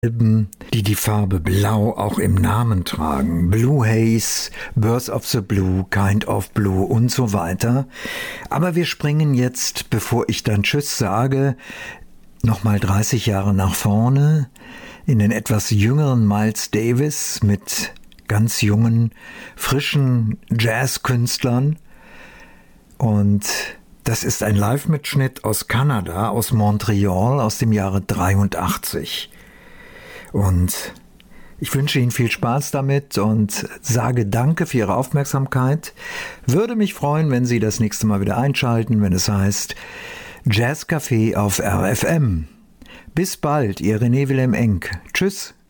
Alben, die die Farbe Blau auch im Namen tragen. Blue Haze, Birds of the Blue, Kind of Blue und so weiter. Aber wir springen jetzt, bevor ich dann Tschüss sage, nochmal 30 Jahre nach vorne in den etwas jüngeren Miles Davis mit ganz jungen, frischen Jazzkünstlern. Und das ist ein Live-Mitschnitt aus Kanada, aus Montreal, aus dem Jahre 83. Und ich wünsche Ihnen viel Spaß damit und sage Danke für Ihre Aufmerksamkeit. Würde mich freuen, wenn Sie das nächste Mal wieder einschalten, wenn es heißt Jazzcafé auf RFM. Bis bald, Ihr René Wilhelm Enck. Tschüss.